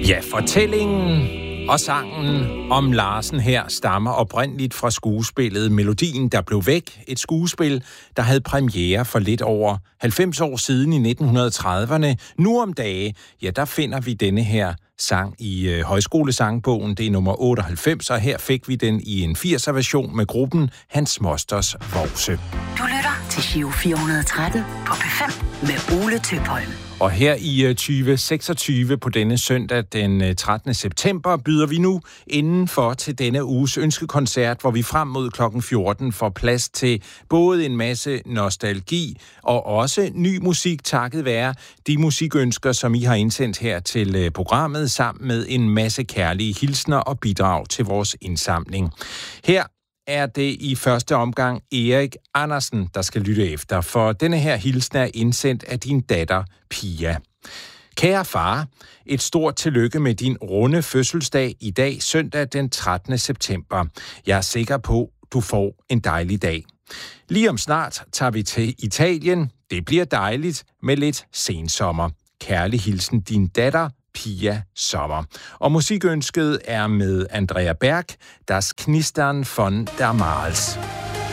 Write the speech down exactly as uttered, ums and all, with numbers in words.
Ja, fortællingen og sangen om Larsen her stammer oprindeligt fra skuespillet Melodien, der blev væk. Et skuespil, der havde premiere for lidt over halvfems år siden i nitten trediverne. Nu om dage, ja, der finder vi denne her sang i øh, højskolesangbogen. Det er nummer otteoghalvfems, og her fik vi den i en firser-version med gruppen Hans Mosters Vovse. Du lytter til Giro fire hundrede og tretten på P fem med Ole Tøpholm. Og her i tyve seksogtyve på denne søndag den trettende september byder vi nu indenfor til denne uges ønskekoncert, hvor vi frem mod klokken fjorten får plads til både en masse nostalgi og også ny musik, takket være de musikønsker, som I har indsendt her til programmet, sammen med en masse kærlige hilsner og bidrag til vores indsamling. Her er det i første omgang Erik Andersen, der skal lytte efter, for denne her hilsen er indsendt af din datter, Pia. Kære far, et stort tillykke med din runde fødselsdag i dag, søndag den trettende september. Jeg er sikker på, du får en dejlig dag. Lige om snart tager vi til Italien. Det bliver dejligt med lidt sensommer. Kærlig hilsen, din datter, Pia Sommer. Og musikønsket er med Andrea Berg, Das Knistern von der Mals.